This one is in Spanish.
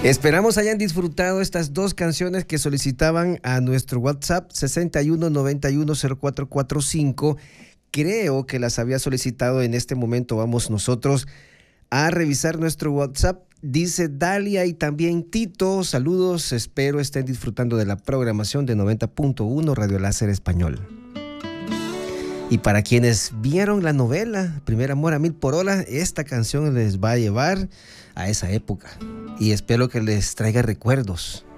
Esperamos hayan disfrutado estas dos canciones que solicitaban a nuestro WhatsApp 61910445. Creo que las había solicitado en este momento. Vamos nosotros a revisar nuestro WhatsApp. Dice Dalia y también Tito, saludos, espero estén disfrutando de la programación de 90.1 Radio Láser Español. Y para quienes vieron la novela Primer Amor a Mil por Hora, esta canción les va a llevar a esa época y espero que les traiga recuerdos.